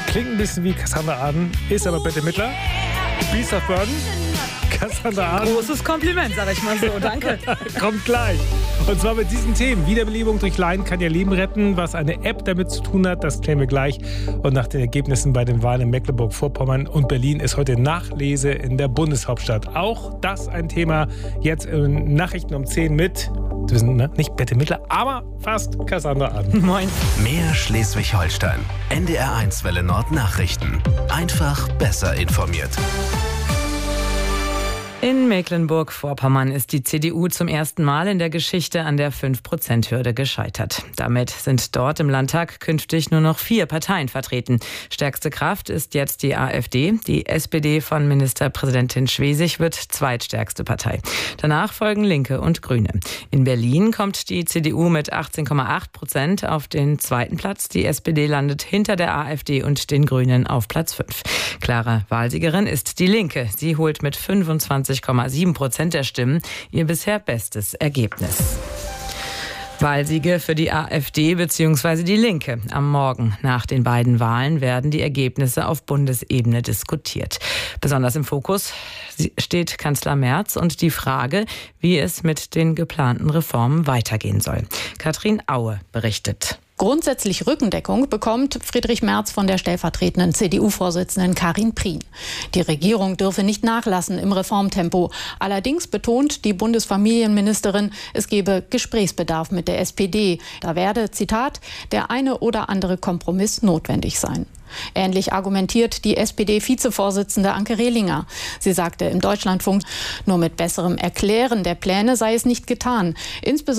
Klingt ein bisschen wie Cassandra Arden, ist aber Bette Midler. Beast of Burden. Cassandra Arden. Großes Kompliment, sag ich mal so. Danke. Kommt gleich. Und zwar mit diesen Themen. Wiederbelebung durch Laien kann ihr Leben retten. Was eine App damit zu tun hat, das klären wir gleich. Und nach den Ergebnissen bei den Wahlen in Mecklenburg-Vorpommern und Berlin ist heute Nachlese in der Bundeshauptstadt. Auch das ein Thema jetzt in Nachrichten um 10 mit, nicht Bette Midler, aber fast Cassandra Arden. Moin. Mehr Schleswig-Holstein. NDR1 Welle Nord Nachrichten. Einfach besser informiert. In Mecklenburg-Vorpommern ist die CDU zum ersten Mal in der Geschichte an der 5%-Hürde gescheitert. Damit sind dort im Landtag künftig nur noch 4 Parteien vertreten. Stärkste Kraft ist jetzt die AfD. Die SPD von Ministerpräsidentin Schwesig wird zweitstärkste Partei. Danach folgen Linke und Grüne. In Berlin kommt die CDU mit 18,8% auf den zweiten Platz. Die SPD landet hinter der AfD und den Grünen auf Platz 5. Klare Wahlsiegerin ist die Linke. Sie holt mit 25,7% der Stimmen ihr bisher bestes Ergebnis. Wahlsiege für die AfD bzw. die Linke. Am Morgen nach den beiden Wahlen werden die Ergebnisse auf Bundesebene diskutiert. Besonders im Fokus steht Kanzler Merz und die Frage, wie es mit den geplanten Reformen weitergehen soll. Katrin Aue berichtet. Grundsätzlich Rückendeckung bekommt Friedrich Merz von der stellvertretenden CDU-Vorsitzenden Karin Prien. Die Regierung dürfe nicht nachlassen im Reformtempo. Allerdings betont die Bundesfamilienministerin, es gebe Gesprächsbedarf mit der SPD. Da werde, Zitat, der eine oder andere Kompromiss notwendig sein. Ähnlich argumentiert die SPD-Vizevorsitzende Anke Rehlinger. Sie sagte im Deutschlandfunk, nur mit besserem Erklären der Pläne sei es nicht getan. Insbesondere